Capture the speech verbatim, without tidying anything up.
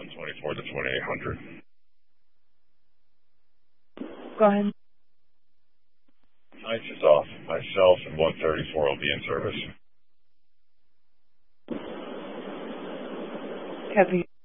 one twenty-four to twenty-eight hundred. Go ahead. Nights is off. Myself and one thirty-four will be in service. Copy.